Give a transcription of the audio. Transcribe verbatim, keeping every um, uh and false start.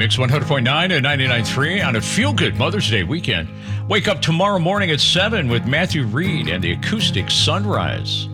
Mix one hundred point nine and ninety-nine point three on a feel-good Mother's Day weekend. Wake up tomorrow morning at seven with Matthew Reed and the Acoustic Sunrise.